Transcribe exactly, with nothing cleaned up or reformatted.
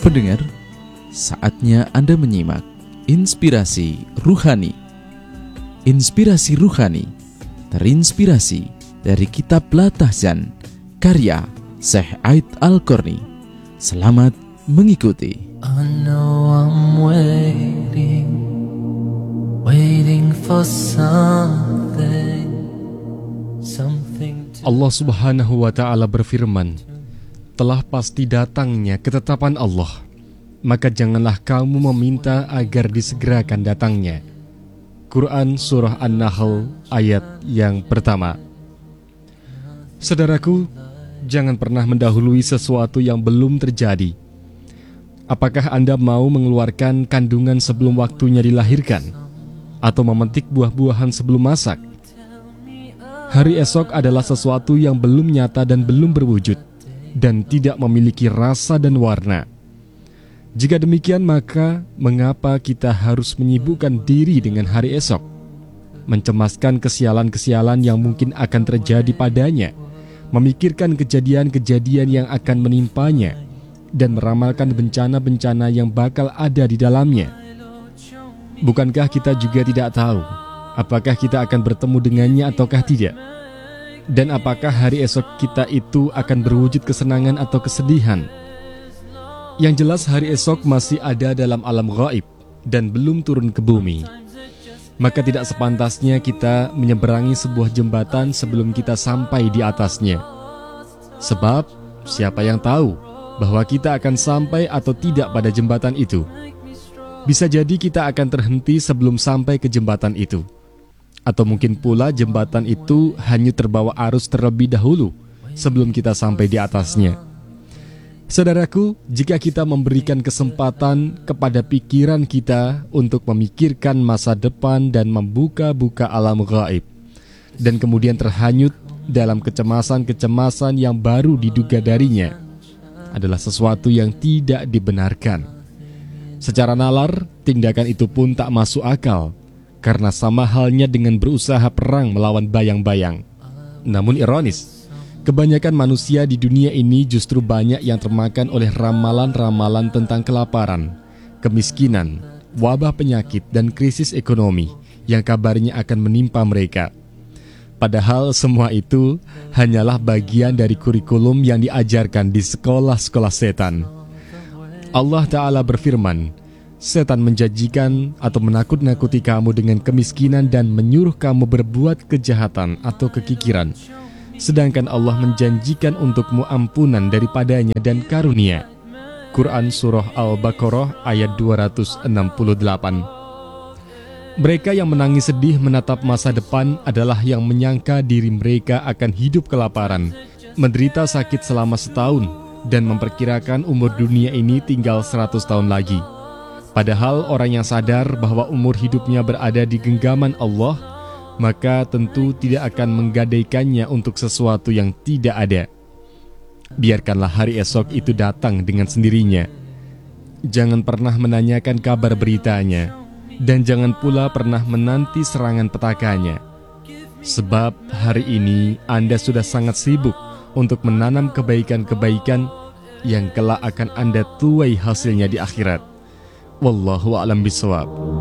Pendengar, saatnya Anda menyimak Inspirasi Ruhani. Inspirasi Ruhani terinspirasi dari kitab Latahjan karya Syekh Aid Al-Qarni. Selamat mengikuti. I know I'm waiting, waiting for something, something to... Allah Subhanahu wa Ta'ala berfirman, telah pasti datangnya ketetapan Allah, maka janganlah kamu meminta agar disegerakan datangnya. Quran Surah An-Nahl ayat yang pertama. Saudaraku, jangan pernah mendahului sesuatu yang belum terjadi. Apakah Anda mau mengeluarkan kandungan sebelum waktunya dilahirkan? Atau memetik buah-buahan sebelum masak? Hari esok adalah sesuatu yang belum nyata dan belum berwujud, dan tidak memiliki rasa dan warna. Jika demikian, maka mengapa kita harus menyibukkan diri dengan hari esok, mencemaskan kesialan-kesialan yang mungkin akan terjadi padanya, memikirkan kejadian-kejadian yang akan menimpanya, dan meramalkan bencana-bencana yang bakal ada di dalamnya? Bukankah kita juga tidak tahu apakah kita akan bertemu dengannya ataukah tidak? Dan apakah hari esok kita itu akan berwujud kesenangan atau kesedihan? Yang jelas hari esok masih ada dalam alam gaib dan belum turun ke bumi. Maka tidak sepantasnya kita menyeberangi sebuah jembatan sebelum kita sampai di atasnya. Sebab siapa yang tahu bahwa kita akan sampai atau tidak pada jembatan itu? Bisa jadi kita akan terhenti sebelum sampai ke jembatan itu. Atau mungkin pula jembatan itu hanya terbawa arus terlebih dahulu sebelum kita sampai di atasnya. Saudaraku, jika kita memberikan kesempatan kepada pikiran kita untuk memikirkan masa depan dan membuka-buka alam gaib, dan kemudian terhanyut dalam kecemasan-kecemasan yang baru diduga darinya, adalah sesuatu yang tidak dibenarkan. Secara nalar, tindakan itu pun tak masuk akal, karena sama halnya dengan berusaha perang melawan bayang-bayang. Namun ironis, kebanyakan manusia di dunia ini justru banyak yang termakan oleh ramalan-ramalan tentang kelaparan, kemiskinan, wabah penyakit, dan krisis ekonomi yang kabarnya akan menimpa mereka. Padahal semua itu hanyalah bagian dari kurikulum yang diajarkan di sekolah-sekolah setan. Allah Ta'ala berfirman, setan menjanjikan atau menakut-nakuti kamu dengan kemiskinan dan menyuruh kamu berbuat kejahatan atau kekikiran. Sedangkan Allah menjanjikan untukmu ampunan daripadanya dan karunia. Quran Surah Al-Baqarah ayat dua ratus enam puluh delapan. Mereka yang menangis sedih menatap masa depan adalah yang menyangka diri mereka akan hidup kelaparan, menderita sakit selama setahun, dan memperkirakan umur dunia ini tinggal seratus tahun lagi. Padahal orang yang sadar bahwa umur hidupnya berada di genggaman Allah, maka tentu tidak akan menggadaikannya untuk sesuatu yang tidak ada. Biarkanlah hari esok itu datang dengan sendirinya. Jangan pernah menanyakan kabar beritanya, dan jangan pula pernah menanti serangan petakanya. Sebab hari ini Anda sudah sangat sibuk untuk menanam kebaikan-kebaikan yang kelak akan Anda tuai hasilnya di akhirat. Wallahu a'lam bishawab.